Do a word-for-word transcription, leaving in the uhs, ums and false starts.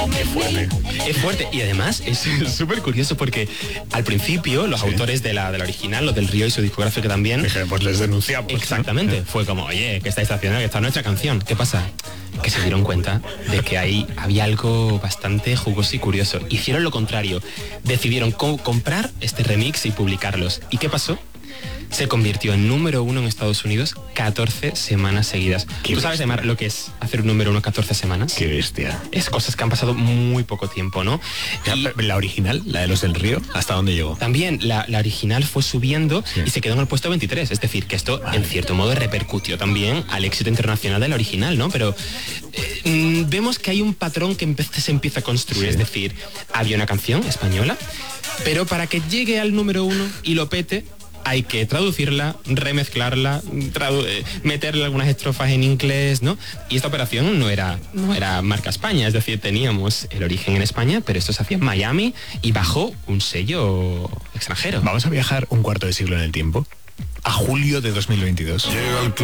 Qué fuerte. Es fuerte y además es súper curioso porque al principio los sí. autores de la, de la original, los del Río y su discográfica también... Dije, pues les denunciamos. Exactamente, ¿no? Fue como, oye, que estáis haciendo, que está nuestra canción. ¿Qué pasa? Que se dieron cuenta de que ahí había algo bastante jugoso y curioso. Hicieron lo contrario. Decidieron co- comprar este remix y publicarlos. ¿Y qué pasó? Se convirtió en número uno en Estados Unidos catorce semanas seguidas. ¿Tú sabes, Aimar, lo que es hacer un número uno catorce semanas? Qué bestia. Es cosas que han pasado muy poco tiempo, ¿no? Y la original, la de los del Río, ¿hasta dónde llegó? También la, la original fue subiendo sí. y se quedó en el puesto veintitrés. Es decir, que esto vale. en cierto modo repercutió también al éxito internacional de la original, ¿no? Pero eh, vemos que hay un patrón que empe- se empieza a construir. Sí. Es decir, había una canción española, pero para que llegue al número uno y lo pete, hay que traducirla, remezclarla, tradu- eh, meterle algunas estrofas en inglés, ¿no? Y esta operación no era, no era marca España, es decir, teníamos el origen en España, pero esto se hacía en Miami y bajo un sello extranjero. Vamos a viajar un cuarto de siglo en el tiempo, a julio de dos mil veintidós.